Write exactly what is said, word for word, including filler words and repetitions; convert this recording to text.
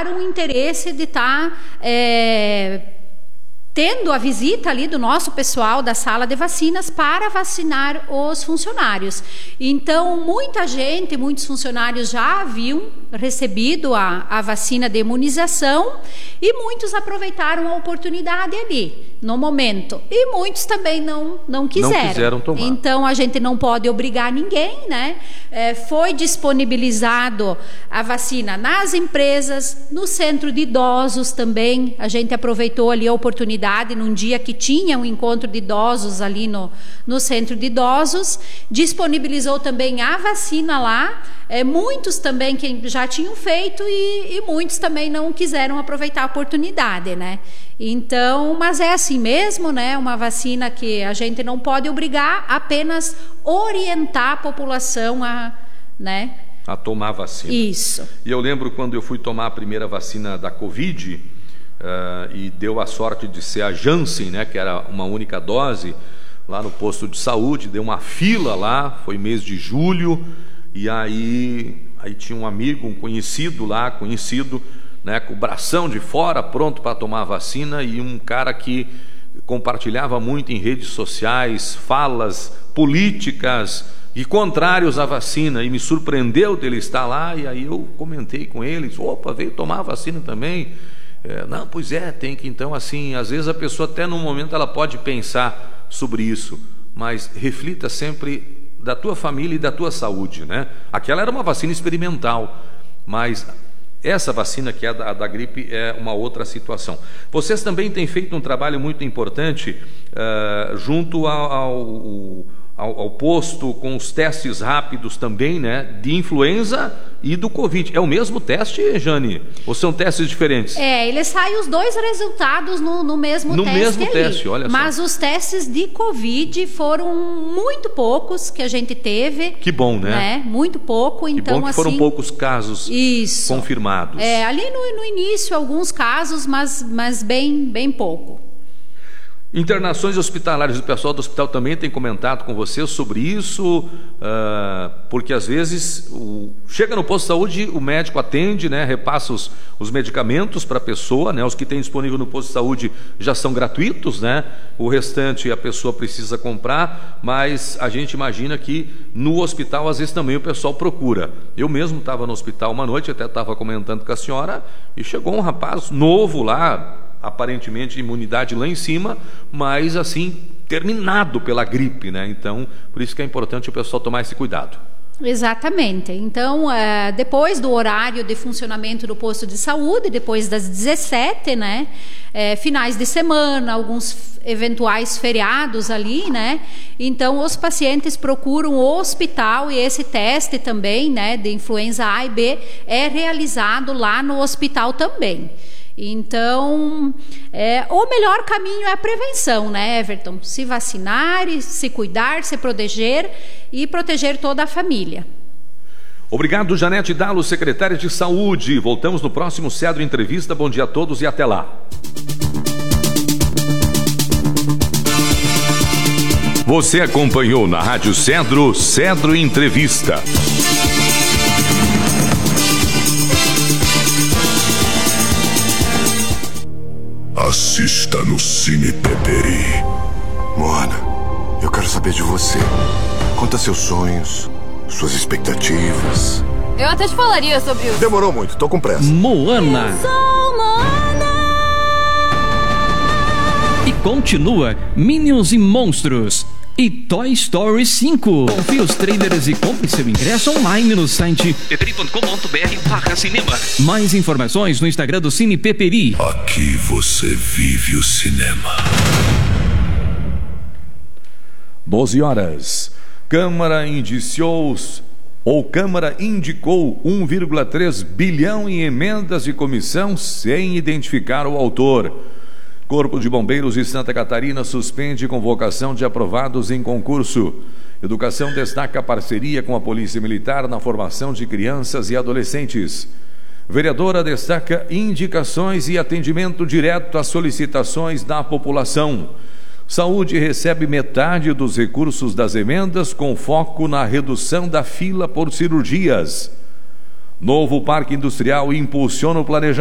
manifestaram o interesse de estar tá, é, tendo a visita ali do nosso pessoal da sala de vacinas para vacinar os funcionários. Então, muita gente, muitos funcionários já haviam recebido a, a vacina de imunização e muitos aproveitaram a oportunidade ali, no momento. E muitos também não, não quiseram. Não quiseram tomar. Então, a gente não pode obrigar ninguém, né? É, foi disponibilizado a vacina nas empresas, no centro de idosos também. A gente aproveitou ali a oportunidade num dia que tinha um encontro de idosos ali no, no centro de idosos. Disponibilizou também a vacina lá. É, muitos também que já tinham feito e, e muitos também não quiseram aproveitar a oportunidade, né? Então, mas é assim mesmo, né? Uma vacina que a gente não pode obrigar, apenas orientar a população a, né? a tomar a vacina. Isso. E eu lembro quando eu fui tomar a primeira vacina da Covid, uh, e deu a sorte de ser a Janssen, né? Que era uma única dose, lá no posto de saúde, deu uma fila lá, foi mês de julho. E aí, aí tinha um amigo, um conhecido lá, conhecido, né, com o bração de fora, pronto para tomar a vacina, e um cara que compartilhava muito em redes sociais falas políticas e contrários à vacina, e me surpreendeu dele estar lá. E aí eu comentei com ele, opa, veio tomar a vacina também. É, não, pois é, tem que, então, assim, às vezes a pessoa até no momento ela pode pensar sobre isso, mas reflita sempre da tua família e da tua saúde, né? Aquela era uma vacina experimental, mas essa vacina que é a da, a da gripe é uma outra situação. Vocês também têm feito um trabalho muito importante uh, junto ao, ao, ao, ao posto com os testes rápidos também, né? De influenza e do Covid. É o mesmo teste, Jane? Ou são testes diferentes? É, eles saem os dois resultados no, no mesmo no teste. No mesmo ali. teste, olha só. Mas os testes de Covid foram muito poucos que a gente teve. Que bom, né? né? Muito pouco. Que então, bom que assim, foram poucos casos isso. confirmados. É, ali no, no início, alguns casos, mas, mas bem, bem pouco. Internações hospitalares, o pessoal do hospital também tem comentado com você sobre isso, uh, porque às vezes o, chega no posto de saúde, o médico atende, né, repassa os, os medicamentos para a pessoa, né, os que tem disponível no posto de saúde já são gratuitos, né, o restante a pessoa precisa comprar, mas a gente imagina que no hospital às vezes também o pessoal procura. Eu mesmo estava no hospital uma noite, até estava comentando com a senhora, e chegou um rapaz novo lá, aparentemente imunidade lá em cima, mas assim, terminado pela gripe, né? Então, por isso que é importante o pessoal tomar esse cuidado. Exatamente. Então, é, depois do horário de funcionamento do posto de saúde, depois das dezessete, né? É, finais de semana, alguns eventuais feriados ali, né? Então, os pacientes procuram o hospital e esse teste também, né? De influenza A e B é realizado lá no hospital também. Então, é, o melhor caminho é a prevenção, né, Everton? Se vacinar, se cuidar, se proteger e proteger toda a família. Obrigado, Janete Dalo, secretária de Saúde. Voltamos no próximo Cedro Entrevista. Bom dia a todos e até lá. Você acompanhou na Rádio Cedro, Cedro Entrevista. Assista no Cine Peperi. Moana, eu quero saber de você. Conta seus sonhos, suas expectativas. Eu até te falaria sobre o... Demorou muito, tô com pressa. Moana. Eu sou Moana. E continua Minions e Monstros e Toy Story cinco. Confira os trailers e compre seu ingresso online no site peperi ponto com ponto br barra cinema. Mais informações no Instagram do Cine Peperi. Aqui você vive o cinema. doze horas. Câmara indiciou ou Câmara indicou um vírgula três bilhão em emendas de comissão sem identificar o autor. Corpo de Bombeiros de Santa Catarina suspende convocação de aprovados em concurso. Educação destaca a parceria com a Polícia Militar na formação de crianças e adolescentes. Vereadora destaca indicações e atendimento direto às solicitações da população. Saúde recebe metade dos recursos das emendas com foco na redução da fila por cirurgias. Novo Parque Industrial impulsiona o planejamento